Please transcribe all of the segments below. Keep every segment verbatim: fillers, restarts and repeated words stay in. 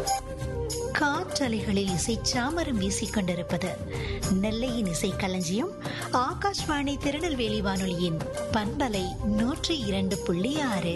காற்றலைகளில் இசை சாமரம் வீசிக் கொண்டிருப்பது நெல்லையின் இசை களஞ்சியம் ஆகாஷ்வாணி திருநெல்வேலி வானொலியின் பண்பலை நூற்றி இரண்டு புள்ளி ஆறு.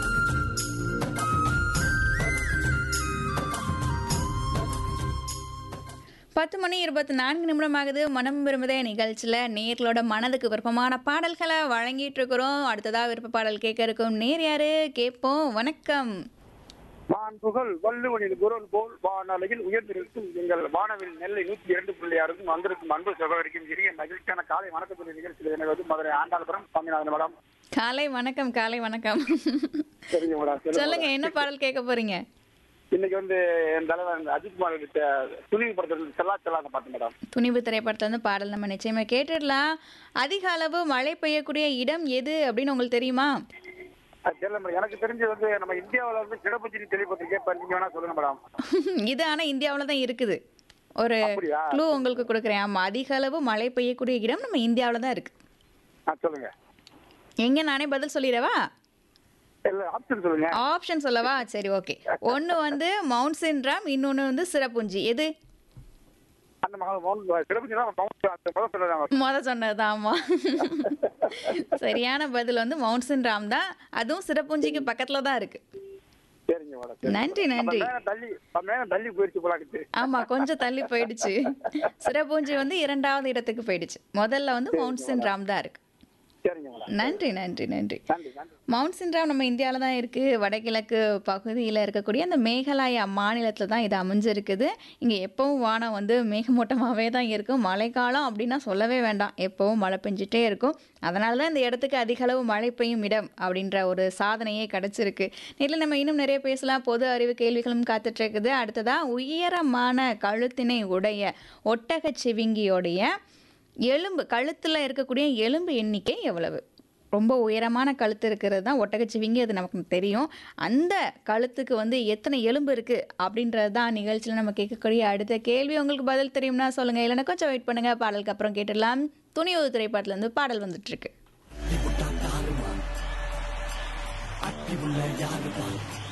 பத்து மணி இருபத்தி நான்கு நிமிடம் ஆகுது. மனம் விரும்புதே நிகழ்ச்சியில் நேர்களோட மனதுக்கு விருப்பமான பாடல்களை வழங்கிட்டு இருக்கிறோம். அடுத்ததா விருப்ப பாடல் கேட்க இருக்கும் நேர் யாரு கேட்போம். வணக்கம். வான்புகழ் வள்ளுவனில் குரல் போல் வானலையில் உயர்ந்திருக்கும் எங்கள் வானவில் நெல்லை நூற்றி இரண்டு புள்ளி ஆறுக்கும் வந்திருக்கும் அன்பு சகோதரிக்கும் இனிய மகிழ்ச்சியான காலை வணக்கத்துடைய நிகழ்ச்சியில் எனது மதுரை ஆண்டாள்புரம் சாமிநாதன் மேடம். காலை வணக்கம். காலை வணக்கம். சரிங்க மேடம், சொல்லுங்க, என்ன பாடல் கேட்க போறீங்க? இன்னைக்கு வந்து என் தலைவர் அஜித்குமார் கிட்ட துணிவு படத்தில் செல்லா செல்லாத பாட்டு மேடம். துணிவு திரைப்படத்துல வந்து பாடல் நம்ம நிச்சயமா கேட்டுடலாம். அதிக அளவு மழை பெய்யக்கூடிய இடம் எது அப்படின்னு உங்களுக்கு தெரியுமா? தெரியல மேடம், எனக்கு தெரிஞ்சு வந்து நம்ம இந்தியாவில வந்து கிடப்பத்தி தெளிவுபத்திரிக்கை நீங்க வேணா சொல்லுங்க மேடம். இது ஆனா இந்தியாவில தான் இருக்குது. ஒரு க்ளூ உங்களுக்கு கொடுக்குறேன். ஆமா, அதிக அளவு மழை பெய்யக்கூடிய இடம் நம்ம இந்தியாவில தான் இருக்கு. சொல்லுங்க. எங்க நானே பதில் சொல்லிடவா? ஆப்ஷன் சொல்லவா? சரி, ஓகே. ஒன்னு வந்து மவுண்ட் சின்ட்ராம், இன்னொன்னு வந்து சிரப்புஞ்சி. எது முத சொன்னதுதான்? ஆமா, சரியான பதில் வந்து மவுண்ட் சின்ட்ராம் தான். அதுவும் சிரப்புஞ்சிக்கு பக்கத்துல தான் இருக்கு. நன்றி நன்றி. ஆமா, கொஞ்சம் தள்ளி போயிடுச்சு. சிரப்புஞ்சி வந்து இரண்டாவது இடத்துக்கு போயிடுச்சு. முதல்ல வந்து மவுண்ட் சின்ட்ராம் தான் இருக்கு. நன்றி நன்றி நன்றி. மவுண்ட் சின்ட்ராம் நம்ம இந்தியாவில தான் இருக்கு. வடகிழக்கு பகுதியில் இருக்கக்கூடிய அந்த மேகாலயா மாநிலத்தில் தான் இது அமைஞ்சிருக்குது. இங்கே எப்பவும் வானம் வந்து மேகமூட்டமாகவே தான் இருக்கும். மழைக்காலம் அப்படின்னா சொல்லவே வேண்டாம், எப்பவும் மழை பெஞ்சிட்டே இருக்கும். அதனால தான் இந்த இடத்துக்கு அதிக அளவு மழை பெய்யும் இடம் அப்படின்ற ஒரு சாதனையே கிடைச்சிருக்கு. நேரில் நம்ம இன்னும் நிறைய பேசலாம். பொது அறிவு கேள்விகளும் காத்துட்டு இருக்குது. அடுத்ததா, உயரமான கழுத்தினை உடைய ஒட்டகச் சிவிங்கியோடைய எலும்பு, கழுத்தில் இருக்கக்கூடிய எலும்பு எண்ணிக்கை எவ்வளவு? ரொம்ப உயரமான கழுத்து இருக்கிறது தான் ஒட்டகச்சிவிங்கி, அது நமக்கு தெரியும். அந்த கழுத்துக்கு வந்து எத்தனை எலும்பு இருக்குது அப்படின்றது தான் நிகழ்ச்சியில் நம்ம கேட்கக்கூடிய அடுத்த கேள்வி. உங்களுக்கு பதில் தெரியும்னா சொல்லுங்கள், இல்லைன்னா கொஞ்சம் வெயிட் பண்ணுங்கள். பாடலுக்கு அப்புறம் கேட்டுடலாம். துணிவு திரைப்படத்துலேருந்து பாடல் வந்துட்டுருக்கு.